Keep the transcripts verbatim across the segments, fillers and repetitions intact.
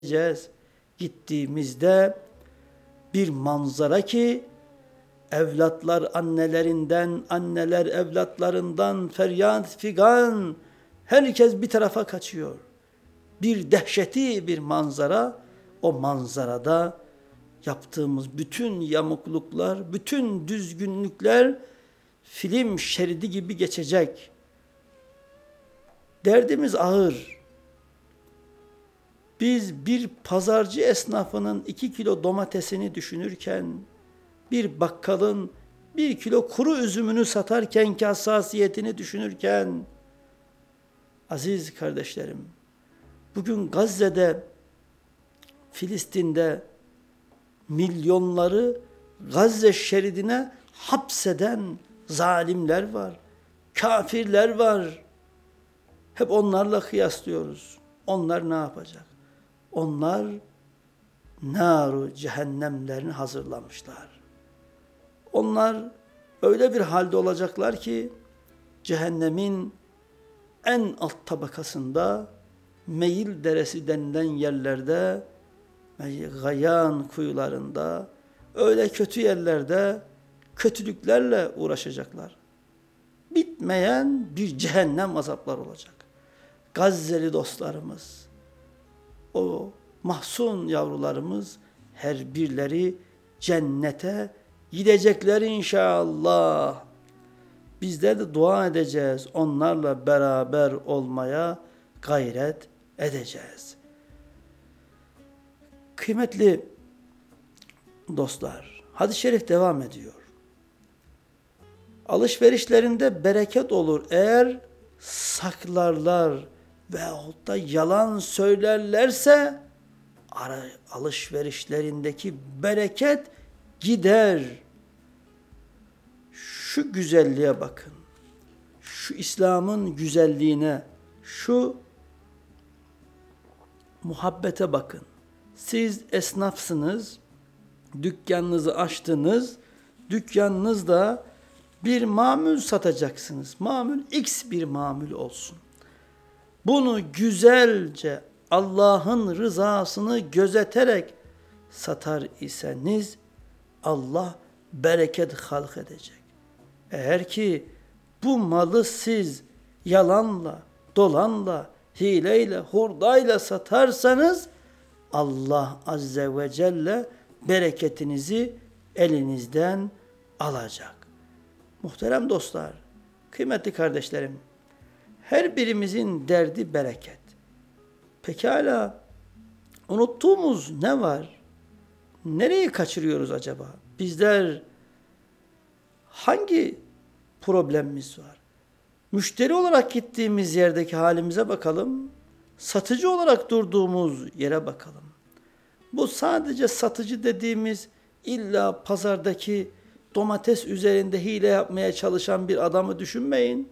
gideceğiz. Gittiğimizde bir manzara ki evlatlar annelerinden, anneler evlatlarından feryat figan, herkes bir tarafa kaçıyor. Bir dehşeti bir manzara, o manzarada yaptığımız bütün yamukluklar, bütün düzgünlükler film şeridi gibi geçecek. Derdimiz ağır. Biz bir pazarcı esnafının iki kilo domatesini düşünürken, bir bakkalın bir kilo kuru üzümünü satarkenki hassasiyetini düşünürken, aziz kardeşlerim, bugün Gazze'de, Filistin'de milyonları Gazze şeridine hapseden zalimler var, kafirler var. Hep onlarla kıyaslıyoruz. Onlar ne yapacak? Onlar naru cehennemlerini hazırlamışlar. Onlar öyle bir halde olacaklar ki cehennemin en alt tabakasında Meyil Deresi denilen yerlerde, Gayan kuyularında, öyle kötü yerlerde kötülüklerle uğraşacaklar. Bitmeyen bir cehennem azaplar olacak. Gazze'li dostlarımız, o mahzun yavrularımız her birleri cennete gidecekler inşallah. Bizler de dua edeceğiz. Onlarla beraber olmaya gayret edeceğiz. Kıymetli dostlar, hadis-i şerif devam ediyor. Alışverişlerinde bereket olur eğer saklarlar veyahut da yalan söylerlerse alışverişlerindeki bereket gider. Şu güzelliğe bakın. Şu İslam'ın güzelliğine, şu muhabbete bakın. Siz esnafsınız, dükkanınızı açtınız, dükkanınızda bir mamul satacaksınız. Mamul X bir mamul olsun. Bunu güzelce Allah'ın rızasını gözeterek satar iseniz Allah bereket halk edecek. Eğer ki bu malı siz yalanla, dolanla, hileyle, hurdayla satarsanız Allah Azze ve Celle bereketinizi elinizden alacak. Muhterem dostlar, kıymetli kardeşlerim, her birimizin derdi bereket. Pekala, unuttuğumuz ne var? Nereyi kaçırıyoruz acaba? Bizler hangi problemimiz var? Müşteri olarak gittiğimiz yerdeki halimize bakalım. Satıcı olarak durduğumuz yere bakalım. Bu sadece satıcı dediğimiz illa pazardaki domates üzerinde hile yapmaya çalışan bir adamı düşünmeyin.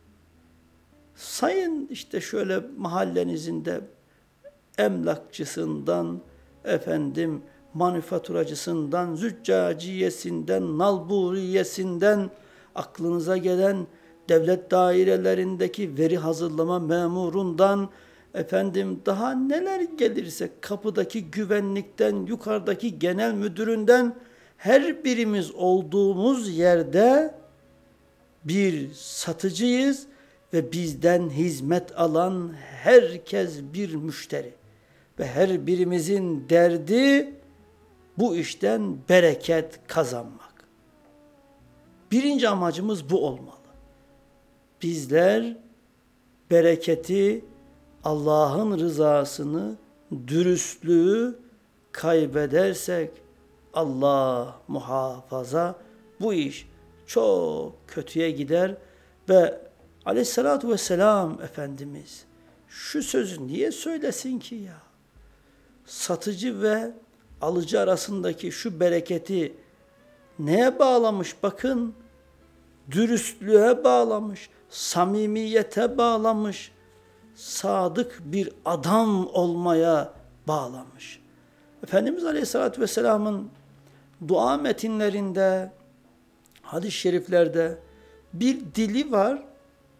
Sayın işte şöyle mahallenizin de emlakçısından, efendim manifaturacısından, züccaciyesinden, nalburiyesinden, aklınıza gelen devlet dairelerindeki veri hazırlama memurundan, efendim daha neler gelirse kapıdaki güvenlikten, yukarıdaki genel müdüründen, her birimiz olduğumuz yerde bir satıcıyız ve bizden hizmet alan herkes bir müşteri. Ve her birimizin derdi bu işten bereket kazanmak. Birinci amacımız bu olmalı. Bizler bereketi, Allah'ın rızasını, dürüstlüğü kaybedersek Allah muhafaza bu iş çok kötüye gider ve Aleyhissalatu vesselam Efendimiz şu sözü niye söylesin ki ya? Satıcı ve alıcı arasındaki şu bereketi neye bağlamış? Bakın, dürüstlüğe bağlamış, samimiyete bağlamış, sadık bir adam olmaya bağlamış. Efendimiz Aleyhisselatü Vesselam'ın dua metinlerinde, hadis-i şeriflerde bir dili var.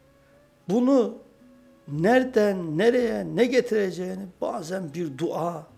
Bunu nereden nereye ne getireceğini bazen bir dua,